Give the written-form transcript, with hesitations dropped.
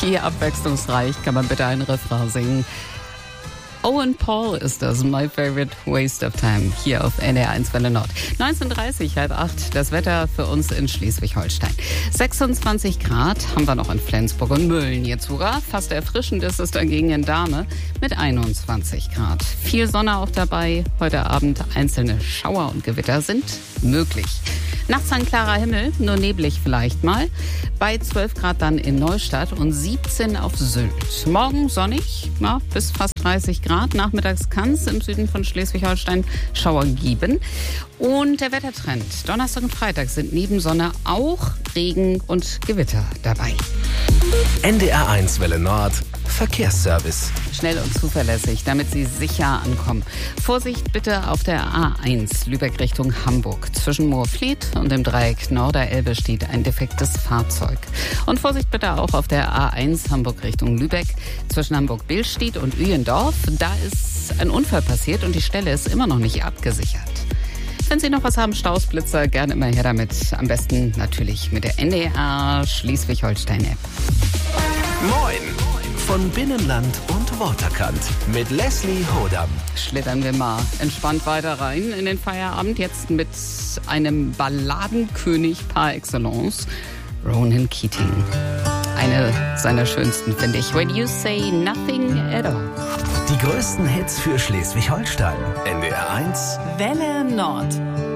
Wie abwechslungsreich kann man bitte einen Refrain singen? Owen Paul ist das, My Favorite Waste of Time, hier auf NDR1 Welle Nord. 19:30, 7:30, das Wetter für uns in Schleswig-Holstein. 26 Grad haben wir noch in Flensburg und Mölln jetzt sogar. Fast erfrischend ist es dagegen in Dahme mit 21 Grad. Viel Sonne auch dabei. Heute Abend einzelne Schauer und Gewitter sind möglich. Nachts ein klarer Himmel, nur neblig vielleicht mal. Bei 12 Grad dann in Neustadt und 17 auf Sylt. Morgen sonnig, ja, bis fast 30 Grad. Nachmittags kann es im Süden von Schleswig-Holstein Schauer geben. Und der Wettertrend. Donnerstag und Freitag sind neben Sonne auch Regen und Gewitter dabei. NDR1 Welle Nord, Verkehrsservice. Schnell und zuverlässig, damit Sie sicher ankommen. Vorsicht bitte auf der A1 Lübeck Richtung Hamburg. Zwischen Moorfleet und dem Dreieck Norderelbe steht ein defektes Fahrzeug. Und Vorsicht bitte auch auf der A1 Hamburg Richtung Lübeck. Zwischen Hamburg-Billstedt und Uyendorf. Da ist ein Unfall passiert und die Stelle ist immer noch nicht abgesichert. Wenn Sie noch was haben, Staus, Blitzer, gerne immer her damit. Am besten natürlich mit der NDR Schleswig-Holstein-App. Moin! Von Binnenland und Waterkant mit Leslie Hodam. Schlittern wir mal entspannt weiter rein in den Feierabend. Jetzt mit einem Balladenkönig par excellence, Ronan Keating. Eine seiner schönsten, finde ich. When You Say Nothing at All. Die größten Hits für Schleswig-Holstein. NDR1 Welle Nord.